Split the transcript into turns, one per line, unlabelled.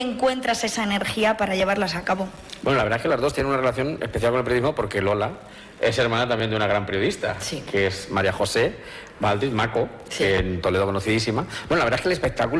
encuentras esa energía para llevarlas a cabo?
Bueno, la verdad es que las dos tienen una relación especial con el periodismo porque Lola es hermana también de una gran periodista,
Sí.
que es María José Valdés Maco,
Sí.
en Toledo conocidísima. Bueno, la verdad es que el espectáculo